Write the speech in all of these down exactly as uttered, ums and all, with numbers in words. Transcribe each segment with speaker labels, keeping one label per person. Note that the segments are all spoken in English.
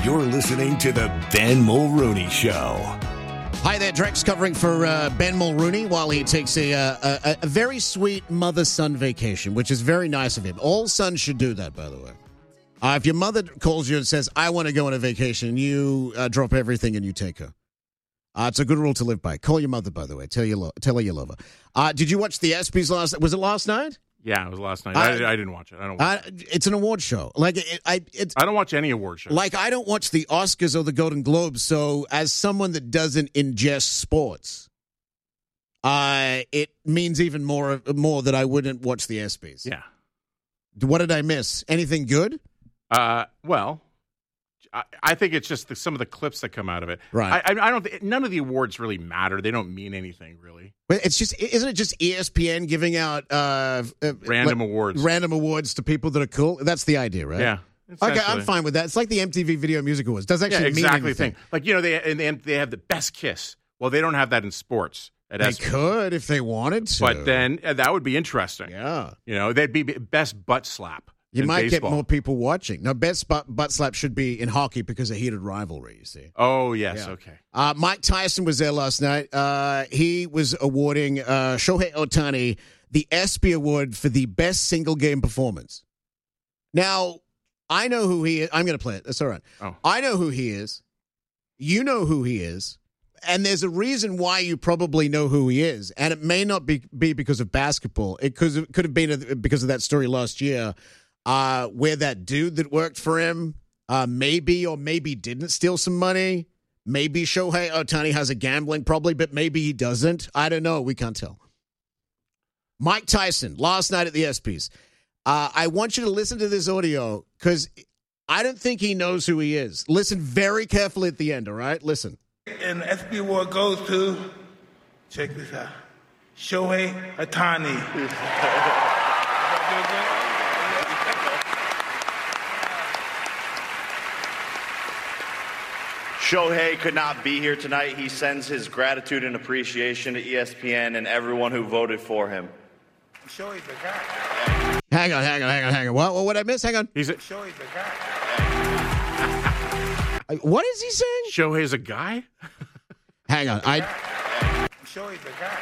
Speaker 1: You're listening to the Ben Mulrooney Show.
Speaker 2: Hi there, Drex covering for uh, Ben Mulrooney while he takes a, uh, a a very sweet mother-son vacation, which is very nice of him. All sons should do that, by the way. Uh, if your mother calls you and says, I want to go on a vacation, you uh, drop everything and you take her. Uh, it's a good rule to live by. Call your mother, by the way. Tell, you lo- tell her you love her. Uh, did you watch the ESPYs last Was it last night?
Speaker 3: Yeah, it was last night.
Speaker 2: Uh,
Speaker 3: I, I didn't watch it. I don't watch
Speaker 2: uh,
Speaker 3: it.
Speaker 2: It's an award show. Like it, I, it's,
Speaker 3: I don't watch any award shows.
Speaker 2: Like, I don't watch the Oscars or the Golden Globes, so as someone that doesn't ingest sports, uh, it means even more more that I wouldn't watch the ESPYs.
Speaker 3: Yeah.
Speaker 2: What did I miss? Anything good?
Speaker 3: Uh, well, I, I think it's just the, some of the clips that come out of it.
Speaker 2: Right.
Speaker 3: I, I, I don't. Th- none of the awards really matter. They don't mean anything, really.
Speaker 2: But it's just, isn't it just E S P N giving out uh, uh,
Speaker 3: Random
Speaker 2: like,
Speaker 3: awards.
Speaker 2: Random awards to people that are cool? That's the idea, right?
Speaker 3: Yeah.
Speaker 2: Okay, I'm fine with that. It's like the M T V Video Music Awards. Doesn't actually
Speaker 3: yeah, exactly
Speaker 2: mean anything.
Speaker 3: Thing. Like, you know, they and they, they have the best kiss. Well, they don't have that in sports. At
Speaker 2: They
Speaker 3: ESPYs.
Speaker 2: could if they wanted to.
Speaker 3: But then uh, that would be interesting.
Speaker 2: Yeah.
Speaker 3: You know, they'd be best butt slap.
Speaker 2: You
Speaker 3: in
Speaker 2: might
Speaker 3: baseball.
Speaker 2: get more people watching. Now, best butt, butt slap should be in hockey because of heated rivalry, you see.
Speaker 3: Oh, yes.
Speaker 2: Yeah.
Speaker 3: Okay.
Speaker 2: Uh, Mike Tyson was there last night. Uh, he was awarding uh, Shohei Ohtani the ESPY Award for the best single game performance. Now, I know who he is. I'm going to play it. That's all right.
Speaker 3: Oh.
Speaker 2: I know who he is. You know who he is. And there's a reason why you probably know who he is. And it may not be, be because of basketball. It could, it could have been because of that story last year uh, where that dude that worked for him uh, maybe or maybe didn't steal some money. Maybe Shohei Ohtani has a gambling problem, but maybe he doesn't. I don't know. We can't tell. Mike Tyson, last night at the ESPYs. Uh, I want you to listen to this audio because I don't think he knows who he is. Listen very carefully at the end, all right? Listen.
Speaker 4: And the ESPY Award goes to, check this out, Shohei Ohtani.
Speaker 5: Shohei could not be here tonight. He sends his gratitude and appreciation to E S P N and everyone who voted for him.
Speaker 4: Shohei's the guy.
Speaker 2: Hang on, hang on, hang on, hang on. What, what did I miss? Hang on.
Speaker 3: He's a,
Speaker 4: Shohei's the guy.
Speaker 2: What is he saying?
Speaker 3: Shohei's a guy?
Speaker 2: Hang on. I.
Speaker 4: Shohei's the guy.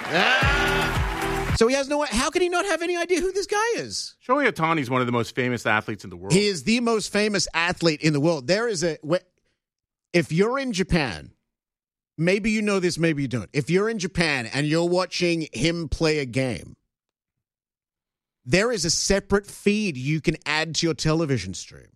Speaker 2: Ah! So he has no. How can he not have any idea who this guy is?
Speaker 3: Shohei Ohtani is one of the most famous athletes in the world.
Speaker 2: He is the most famous athlete in the world. There is a. If you're in Japan, maybe you know this, maybe you don't. If you're in Japan and you're watching him play a game, there is a separate feed you can add to your television stream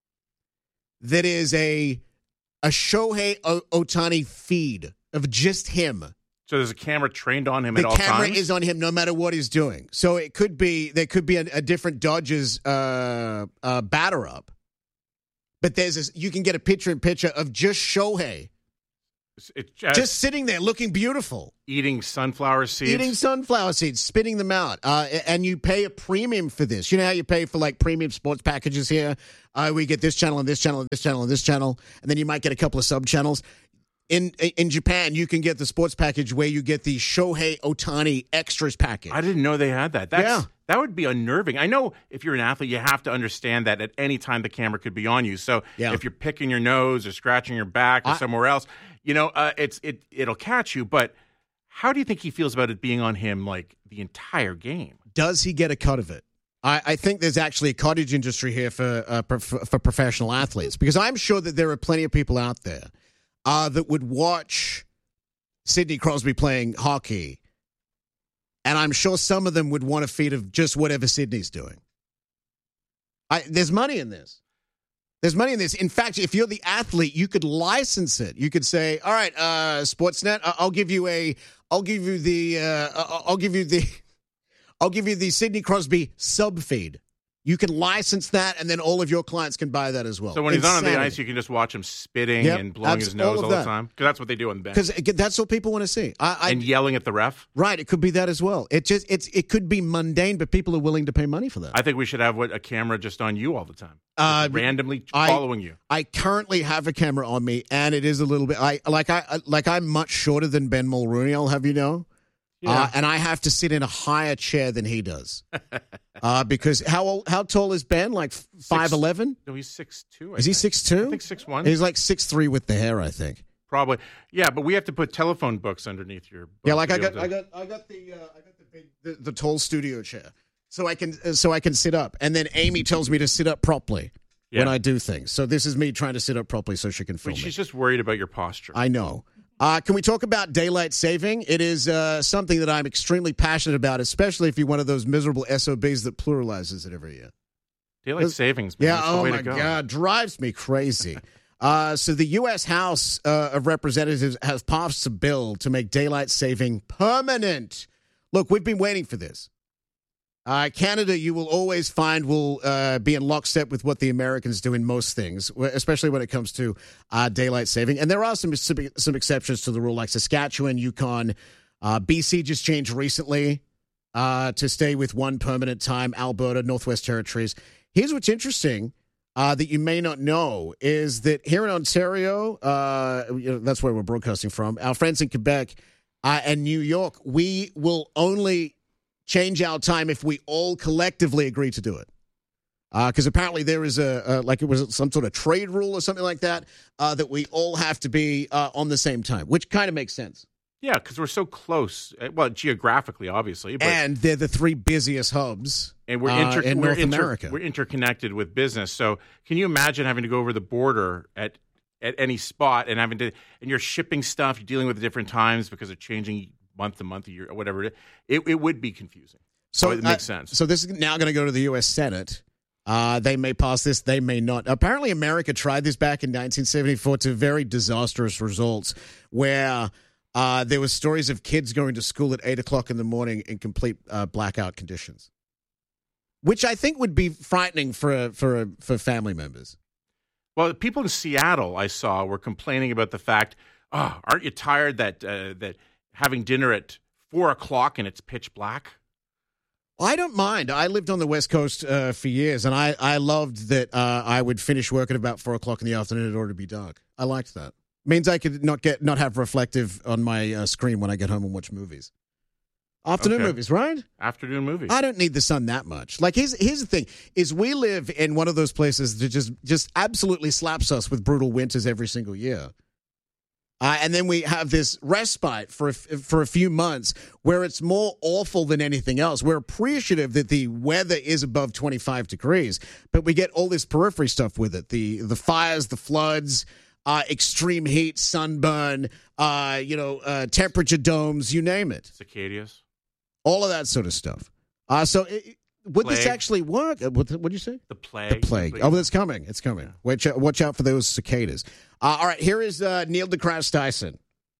Speaker 2: that is a a Shohei Ohtani feed of just him.
Speaker 3: So there's a camera trained on him
Speaker 2: the
Speaker 3: at all times?
Speaker 2: The camera is on him no matter what he's doing. So it could be, there could be a, a different Dodgers uh, uh, batter up. But there's this, you can get a picture-in-picture of just Shohei.
Speaker 3: It,
Speaker 2: uh, just sitting there looking beautiful.
Speaker 3: Eating sunflower seeds.
Speaker 2: Eating sunflower seeds, spitting them out. Uh, and you pay a premium for this. You know how you pay for like premium sports packages here? Uh, we get this channel and this channel and this channel and this channel. And then you might get a couple of sub-channels. In in Japan, you can get the sports package where you get the Shohei Ohtani extras package.
Speaker 3: I didn't know they had that. That's,
Speaker 2: yeah.
Speaker 3: That would be unnerving. I know if you're an athlete, you have to understand that at any time the camera could be on you. So
Speaker 2: yeah.
Speaker 3: if you're picking your nose or scratching your back or I, somewhere else, you know, uh, it's it it'll catch you. But how do you think he feels about it being on him like the entire game?
Speaker 2: Does he get a cut of it? I, I think there's actually a cottage industry here for, uh, for for professional athletes because I'm sure that there are plenty of people out there Uh, that would watch Sidney Crosby playing hockey, and I'm sure some of them would want a feed of just whatever Sidney's doing. I, there's money in this. There's money in this. In fact, if you're the athlete, you could license it. You could say, "All right, uh, Sportsnet, I'll give you a, I'll give you the, uh, I'll give you the, I'll give you the Sidney Crosby sub feed." You can license that, and then all of your clients can buy that as well.
Speaker 3: So when he's not on the
Speaker 2: Insanity.
Speaker 3: ice, you can just watch him spitting
Speaker 2: Yep,
Speaker 3: and blowing
Speaker 2: abs-
Speaker 3: his nose
Speaker 2: all
Speaker 3: all,
Speaker 2: of
Speaker 3: the
Speaker 2: that.
Speaker 3: time. Because that's what they do on the bench.
Speaker 2: Because that's what people want to see. I, I,
Speaker 3: and yelling at the ref.
Speaker 2: Right, it could be that as well. It just it's it could be mundane, but people are willing to pay money for that.
Speaker 3: I think we should have what, a camera just on you all the time,
Speaker 2: Uh,
Speaker 3: randomly
Speaker 2: I-
Speaker 3: following you.
Speaker 2: I currently have a camera on me, and it is a little bit. I like I like I'm much shorter than Ben Mulrooney. I'll have you know.
Speaker 3: Yeah.
Speaker 2: Uh, and I have to sit in a higher chair than he does. uh, because how old, how tall is Ben? Like five eleven?
Speaker 3: No, he's six two.
Speaker 2: Is he six two?
Speaker 3: I think six one.
Speaker 2: He's like six three with the hair, I think.
Speaker 3: Probably. Yeah, but we have to put telephone books underneath your.
Speaker 2: Yeah, like I got,
Speaker 3: to...
Speaker 2: I got, I got the, uh, I got the big, the, the tall studio chair, so I can, uh, so I can sit up. And then Amy tells me to sit up properly yeah. when I do things. So this is me trying to sit up properly so she can film
Speaker 3: Wait, she's
Speaker 2: me.
Speaker 3: just worried about your posture.
Speaker 2: I know. Uh, can we talk about daylight saving? It is uh, something that I'm extremely passionate about, especially if you're one of those miserable S O Bs that pluralizes it every year.
Speaker 3: Daylight savings, man.
Speaker 2: Yeah,
Speaker 3: That's the
Speaker 2: oh
Speaker 3: way
Speaker 2: my
Speaker 3: to go.
Speaker 2: God, drives me crazy. uh, so the U S House uh, of Representatives has passed a bill to make daylight saving permanent. Look, we've been waiting for this. Uh, Canada, you will always find, will uh, be in lockstep with what the Americans do in most things, especially when it comes to uh, daylight saving. And there are some some exceptions to the rule, like Saskatchewan, Yukon. Uh, B C just changed recently uh, to stay with one permanent time. Alberta, Northwest Territories. Here's what's interesting uh, that you may not know is that here in Ontario, uh, you know, that's where we're broadcasting from, our friends in Quebec uh, and New York, we will only change our time if we all collectively agree to do it. Because uh, apparently there is a, a, like it was some sort of trade rule or something like that, uh, that we all have to be uh, on the same time, which kind of makes sense.
Speaker 3: Yeah, because we're so close. Well, geographically, obviously. But,
Speaker 2: and they're the three busiest hubs
Speaker 3: and we're inter-
Speaker 2: uh, in
Speaker 3: we're
Speaker 2: North
Speaker 3: inter-
Speaker 2: America.
Speaker 3: We're interconnected with business. So can you imagine having to go over the border at at any spot and having to, and you're shipping stuff, you're dealing with different times because of changing month to month, a year, or whatever it is. It, it would be confusing. So, so it makes
Speaker 2: uh,
Speaker 3: sense.
Speaker 2: So this is now going to go to the U S Senate. Uh, they may pass this. They may not. Apparently, America tried this back in nineteen seventy-four to very disastrous results where uh, there were stories of kids going to school at eight o'clock in the morning in complete uh, blackout conditions, which I think would be frightening for, for, for family members.
Speaker 3: Well, people in Seattle I saw were complaining about the fact, oh, aren't you tired that uh, that having dinner at four o'clock and it's pitch black?
Speaker 2: I don't mind. I lived on the West Coast uh, for years, and I, I loved that uh, I would finish work at about four o'clock in the afternoon in order to be dark. I liked that. Means I could not get not have reflective on my uh, screen when I get home and watch movies. Afternoon
Speaker 3: Okay.
Speaker 2: movies, right?
Speaker 3: Afternoon movies.
Speaker 2: I don't need the sun that much. Like, here's here's the thing: is we live in one of those places that just just absolutely slaps us with brutal winters every single year. Uh, and then we have this respite for a, for a few months where it's more awful than anything else. We're appreciative that the weather is above twenty-five degrees, but we get all this periphery stuff with it. The the fires, the floods, uh, extreme heat, sunburn, uh, you know, uh, temperature domes, you name it.
Speaker 3: Cicadas.
Speaker 2: All of that sort of stuff. Uh, so it, would
Speaker 3: Plague.
Speaker 2: this actually work? Uh, What did you say?
Speaker 3: The plague.
Speaker 2: The plague. Oh, it's coming. It's coming. Watch out, watch out for those cicadas. Uh, all right, here is uh, Neil deGrasse Tyson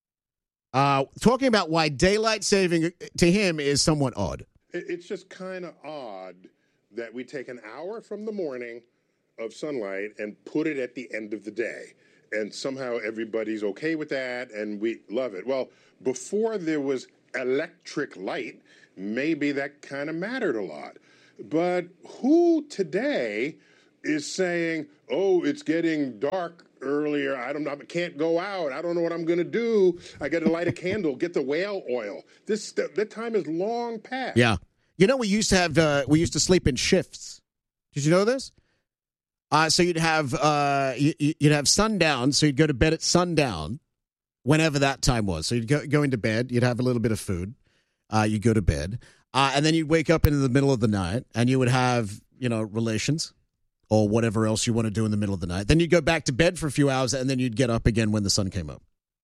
Speaker 2: uh, talking about why daylight saving to him is somewhat odd.
Speaker 6: It's just kind of odd that we take an hour from the morning of sunlight and put it at the end of the day. And somehow everybody's okay with that and we love it. Well, before there was electric light, maybe that kind of mattered a lot. But who today is saying, oh, it's getting dark earlier, I don't know, I can't go out, I don't know what I'm going to do, I got to light a candle, get the whale oil. This That time is long past.
Speaker 2: Yeah. You know, we used to have, uh, we used to sleep in shifts. Did you know this? Uh, so you'd have, uh, you, you'd have sundown, so you'd go to bed at sundown, whenever that time was. So you'd go, go into bed, you'd have a little bit of food, uh, you'd go to bed, uh, and then you'd wake up in the middle of the night, and you would have, you know, relations, or whatever else you want to do in the middle of the night. Then you'd go back to bed for a few hours, and then you'd get up again when the sun came up.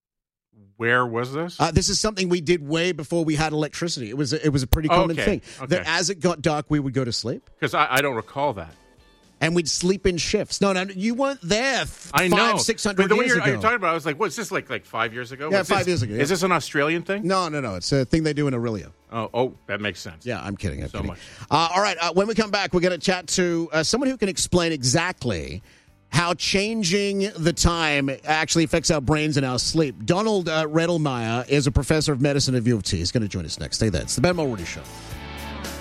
Speaker 3: Where was this?
Speaker 2: Uh, this is something we did way before we had electricity. It was a, it was a pretty common
Speaker 3: Okay,
Speaker 2: thing.
Speaker 3: okay.
Speaker 2: That as it got dark, we would go to sleep,
Speaker 3: Because I, I don't recall that.
Speaker 2: and we'd sleep in shifts. No, no, you weren't there. F-
Speaker 3: I
Speaker 2: five,
Speaker 3: know.
Speaker 2: six
Speaker 3: But
Speaker 2: hundred
Speaker 3: the way
Speaker 2: years
Speaker 3: you're,
Speaker 2: ago.
Speaker 3: you're talking about, I was like, what's this like? Like five years ago?
Speaker 2: Yeah,
Speaker 3: What's
Speaker 2: five
Speaker 3: this?
Speaker 2: years ago, yeah.
Speaker 3: Is this an Australian thing?
Speaker 2: No, no, no. It's a thing they do in Aurelia.
Speaker 3: Oh, oh, that makes sense.
Speaker 2: Yeah, I'm kidding. I'm
Speaker 3: So
Speaker 2: kidding.
Speaker 3: much.
Speaker 2: Uh, all right. Uh, when we come back, we're going to chat to uh, someone who can explain exactly how changing the time actually affects our brains and our sleep. Donald uh, Redelmeyer is a professor of medicine at U of T. He's going to join us next. Stay there. It's the Ben Mulroney Show.